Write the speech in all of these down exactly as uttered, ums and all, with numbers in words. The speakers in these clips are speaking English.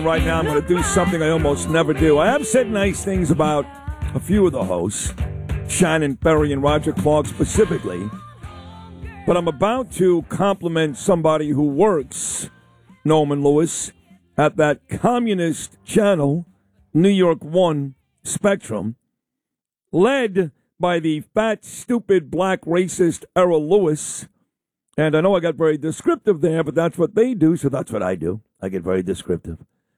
Right now, I'm going to do something I almost never do. I have said nice things about a few of the hosts, Shannon Ferry and Roger Clark specifically, but I'm about to compliment somebody who works, Norman Lewis, at that communist channel, New York One Spectrum, led by the fat, stupid, black, racist Errol Lewis. And I know I got very descriptive there, but that's what they do, so that's what I do. I get very descriptive.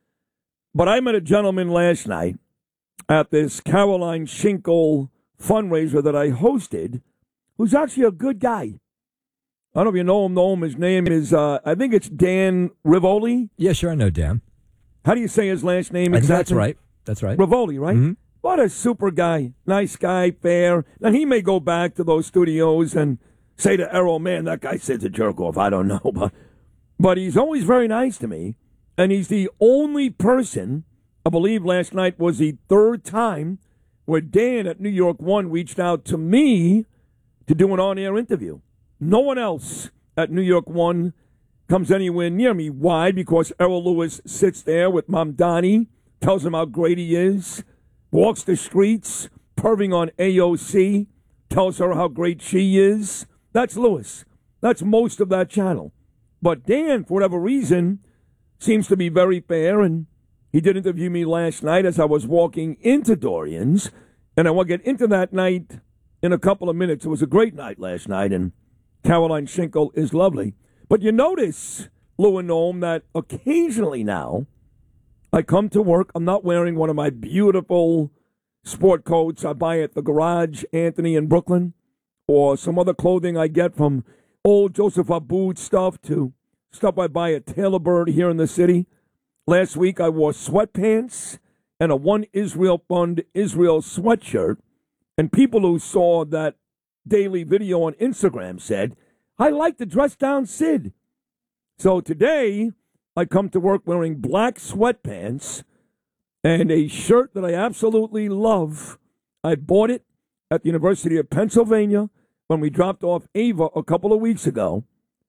But I met a gentleman last night at this Caroline Schinkel fundraiser that I hosted, who's actually a good guy. I don't know if you know him, know him. His name is, uh, I think it's Dan Rivoli. Yeah, sure, I know Dan. How do you say his last name I exactly? That's right. That's right. Rivoli, right? Mm-hmm. What a super guy. Nice guy, fair. And he may go back to those studios and say to Errol, man, that guy Sid's a jerk-off. I don't know. But, but he's always very nice to me. And he's the only person, I believe last night was the third time, where Dan at New York One reached out to me to do an on-air interview. No one else at New York One comes anywhere near me. Why? Because Errol Lewis sits there with Mamdani, tells him how great he is, walks the streets, perving on A O C, tells her how great she is. That's Lewis. That's most of that channel. But Dan, for whatever reason, seems to be very fair, and he did interview me last night as I was walking into Dorian's, and I will get into that night in a couple of minutes. It was a great night last night, and Caroline Schinkel is lovely. But you notice, Lou and Noam, that occasionally now I come to work, I'm not wearing one of my beautiful sport coats I buy at the Garage, Anthony in Brooklyn, or some other clothing I get from old Joseph Abboud stuff to stuff I buy at Taylor Bird here in the city. Last week I wore sweatpants and a One Israel Fund Israel sweatshirt, and people who saw that daily video on Instagram said, I like to dress down Sid. So today I come to work wearing black sweatpants and a shirt that I absolutely love. I bought it at the University of Pennsylvania when we dropped off Ava a couple of weeks ago.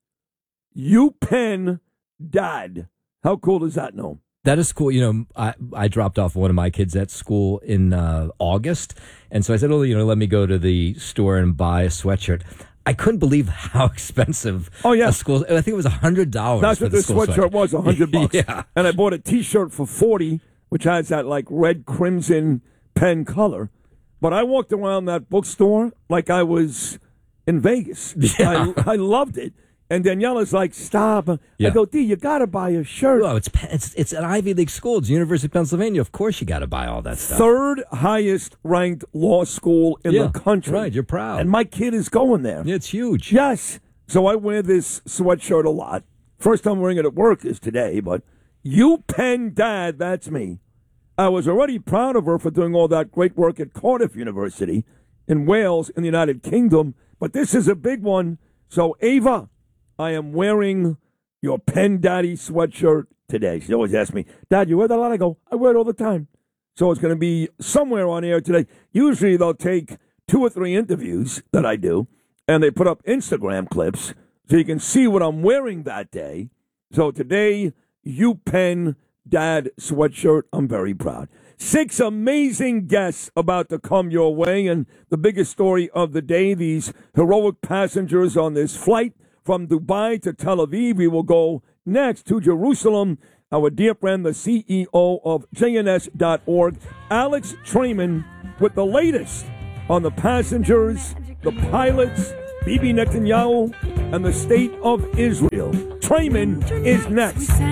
UPenn Dad. How cool is that, Noam? That is cool. You know, I, I dropped off one of my kids at school in uh, August. And so I said, oh, you know, let me go to the store and buy a sweatshirt. I couldn't believe how expensive oh, yeah. a school. I think it was one hundred dollars. That's for what the this sweatshirt sweatshirt was, one hundred bucks. Yeah. And I bought a T-shirt for forty, which has that like red crimson pen color. But I walked around that bookstore like I was in Vegas. Yeah. I, I loved it. And Daniela's like, stop. Yeah. I go, D, you got to buy a shirt. Well, it's, it's it's an Ivy League school. It's University of Pennsylvania. Of course you got to buy all that stuff. Third highest ranked law school in yeah, the country. Right, you're proud. And my kid is going there. Yeah, it's huge. Yes. So I wear this sweatshirt a lot. First time wearing it at work is today, but UPenn Dad, that's me. I was already proud of her for doing all that great work at Cardiff University in Wales in the United Kingdom, but this is a big one. So, Ava, I am wearing your Penn Daddy sweatshirt today. She always asks me, Dad, you wear that a lot? I go, I wear it all the time. So it's going to be somewhere on air today. Usually they'll take two or three interviews that I do, and they put up Instagram clips so you can see what I'm wearing that day. So today, UPenn Dad sweatshirt. I'm very proud. Six amazing guests about to come your way, and the biggest story of the day, these heroic passengers on this flight from Dubai to Tel Aviv. We will go next to Jerusalem. Our dear friend, the C E O of J N S dot org, Alex Traiman, with the latest on the passengers, the pilots, Bibi Netanyahu, and the state of Israel. Traiman is next.